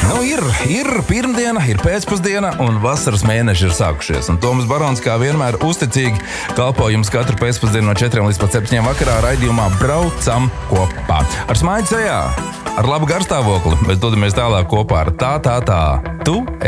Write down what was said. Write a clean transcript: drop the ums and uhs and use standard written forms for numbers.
Nu, ir pirmdiena, ir pēcpusdiena, un vasaras mēneši ir sākušies. Un Toms Barons, kā vienmēr, uzticīgi kalpo jums katru pēcpusdienu no 4 līdz 7 vakarā raidījumā Braucam kopā. Ar smaidu sejā, ar labu garstāvokli, mēs dodamies tālāk kopā ar tā. Tu